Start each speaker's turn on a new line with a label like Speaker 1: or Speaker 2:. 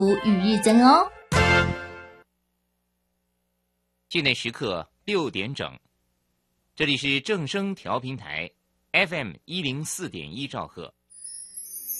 Speaker 1: 福与日增哦。
Speaker 2: 现在时刻6点整，这里是正声调频台 FM104.1兆赫，